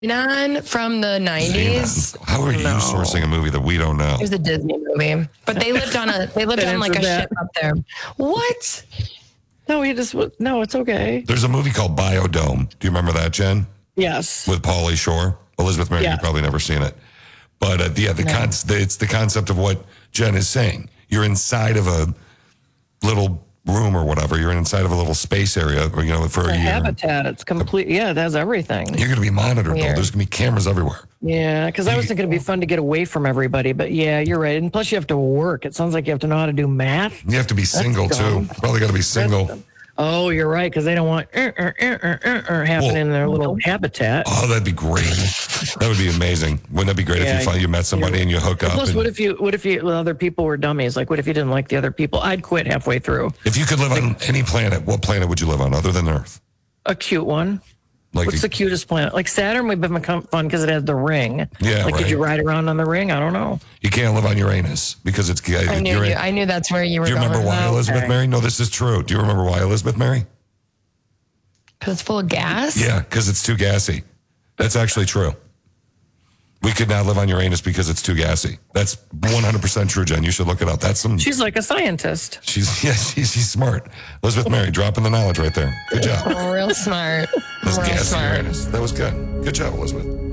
Xenon from the 90s. Xenon. How are you sourcing a movie that we don't know? It was a Disney movie, but they lived on like a ship up there. What? No, it's okay. There's a movie called Biodome. Do you remember that, Jen? Yes. With Pauly Shore. Elizabeth Mary, you've probably never seen it. But it's the concept of what Jen is saying. You're inside of a little room or whatever. You're inside of a little space area, or, for a year. Habitat. It's complete. Yeah, it has everything. You're going to be monitored, though. There's going to be cameras everywhere. Yeah, because I was thinking it'd be fun to get away from everybody. But yeah, you're right. And plus, you have to work. It sounds like you have to know how to do math. You have to be single, too. Probably got to be single. Oh, you're right, because they don't want happening in their little habitat. Oh, that'd be great. That would be amazing. Wouldn't that be great if you met somebody and you hook up? Plus, what if other people were dummies? Like, what if you didn't like the other people? I'd quit halfway through. If you could live on any planet, what planet would you live on other than Earth? A cute one. What's the cutest planet? Like Saturn would be fun because it has the ring. Yeah, could you ride around on the ring? I don't know. You can't live on Uranus because it's. I knew that's where you were going. Do you remember why, Elizabeth Mary? No, this is true. Do you remember why, Elizabeth Mary? Because it's full of gas? Yeah, because it's too gassy. That's actually true. We could not live on Uranus because it's too gassy. That's 100% true, Jen. You should look it up. She's like a scientist. She's smart. Elizabeth Mary, dropping the knowledge right there. Good job. Real smart. That's gassy Uranus. That was good. Good job, Elizabeth.